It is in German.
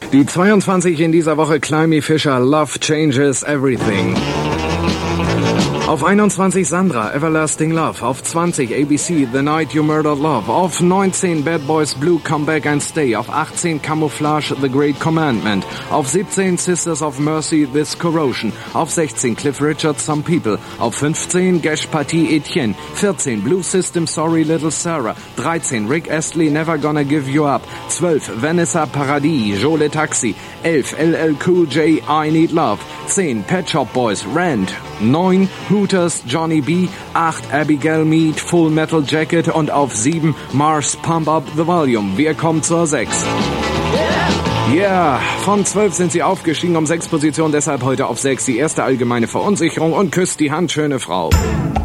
Die 22 in dieser Woche Climby Fisher, Love Changes Everything. Auf 21 Sandra, Everlasting Love. Auf 20 ABC, The Night You Murdered Love. Auf 19 Bad Boys Blue, Come Back and Stay. Auf 18 Camouflage, The Great Commandment. Auf 17 Sisters of Mercy, This Corrosion. Auf 16 Cliff Richard, Some People. Auf 15 Gesh Pati Etienne. 14 Blue System, Sorry Little Sarah. 13 Rick Astley, Never Gonna Give You Up. 12 Vanessa Paradis, Jole Taxi. 11 LL Cool J, I Need Love. 10 Pet Shop Boys, Rand. 9 Hooters, Johnny B. 8 Abigail Mead, Full Metal Jacket. Und auf 7 Mars, Pump Up the Volume. Wir kommen zur 6. Yeah, von 12 sind sie aufgestiegen um 6 Positionen, deshalb heute auf 6 die erste allgemeine Verunsicherung und küsst die Hand, schöne Frau.